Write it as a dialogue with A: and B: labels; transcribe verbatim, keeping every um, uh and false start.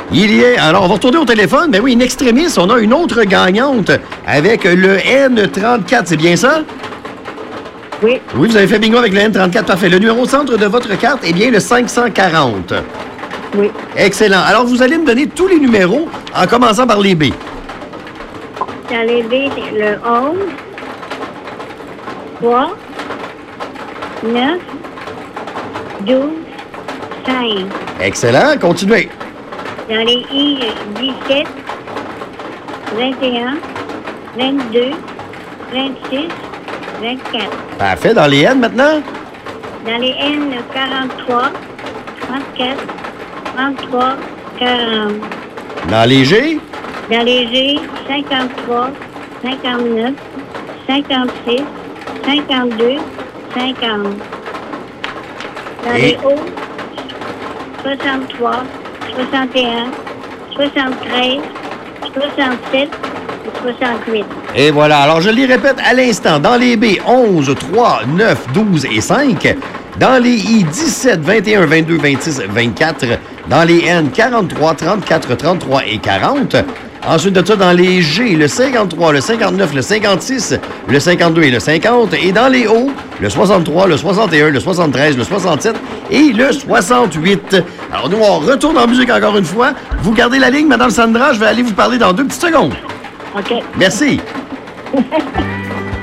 A: Il y est. Alors, on va retourner au téléphone. Ben oui, in extremis, on a une autre gagnante avec le N trente-quatre. C'est bien ça?
B: Oui.
A: Oui, vous avez fait bingo avec le N trente-quatre. Parfait. Le numéro centre de votre carte est bien le cinq cent quarante.
B: Oui.
A: Excellent. Alors, vous allez me donner tous les numéros en commençant par les B.
B: Dans les B, c'est le onze, trois, neuf, douze, cinq.
A: Excellent. Continuez.
B: Dans les I, dix-sept, vingt et un, vingt-deux, vingt-six, vingt-quatre.
A: Parfait. Dans les N maintenant?
B: Dans les N, quarante-trois, trente-quatre, trente-trois, quarante.
A: Dans les G?
B: Dans les G, cinquante-trois, cinquante-neuf, cinquante-six, cinquante-deux, cinquante. Dans
A: Et?
B: les O, soixante-trois, soixante et un, soixante-treize, soixante-sept et soixante-huit.
A: Et voilà. Alors, je les répète à l'instant. Dans les B, onze, trois, neuf, douze et cinq. Dans les I, dix-sept, vingt et un, vingt-deux, vingt-six, vingt-quatre. Dans les N, quarante-trois, trente-quatre, trente-trois et quarante. Ensuite de ça, dans les G, le cinquante-trois, le cinquante-neuf, le cinquante-six, le cinquante-deux et le cinquante. Et dans les O, le soixante-trois, le soixante et un, le soixante-treize, le soixante-sept et le soixante-huit. Alors, nous, on retourne en musique encore une fois. Vous gardez la ligne, Madame Sandra. Je vais aller vous parler dans deux petites secondes.
B: OK.
A: Merci.